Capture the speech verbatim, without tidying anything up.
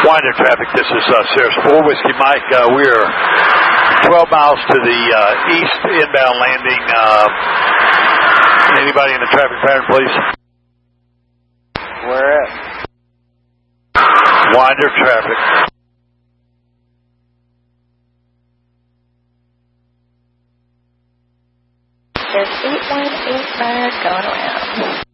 Winder traffic, this is uh, Sierra four Whiskey Mike. Uh, we are twelve miles to the uh, east inbound landing. Uh, anybody in the traffic pattern, please? Where at? Winder traffic. There's eight one eight nine going around.